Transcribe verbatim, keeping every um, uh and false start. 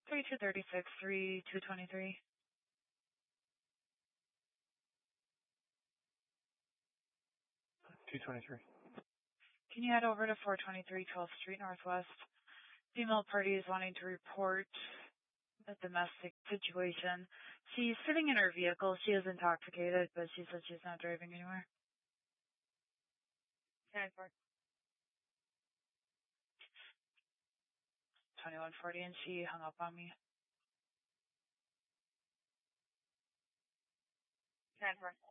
thirty-two thirty-six, three two twenty-three. two twenty-three. Can you head over to four twenty-three twelfth Street Northwest? Female party is wanting to report a domestic situation. She's sitting in her vehicle. She is intoxicated, but she said she's not driving anywhere. ten four. twenty-one forty, and she hung up on me. ten four.